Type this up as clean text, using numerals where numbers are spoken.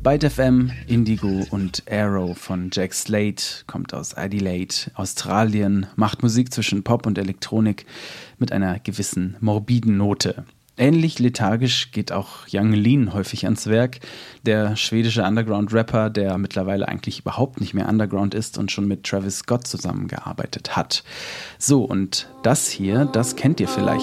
Byte FM, Indigo und Arrow von Jack Slade, kommt aus Adelaide, Australien, macht Musik zwischen Pop und Elektronik mit einer gewissen morbiden Note. Ähnlich lethargisch geht auch Yung Lean häufig ans Werk, der schwedische Underground-Rapper, der mittlerweile eigentlich überhaupt nicht mehr Underground ist und schon mit Travis Scott zusammengearbeitet hat. So, und das hier, das kennt ihr vielleicht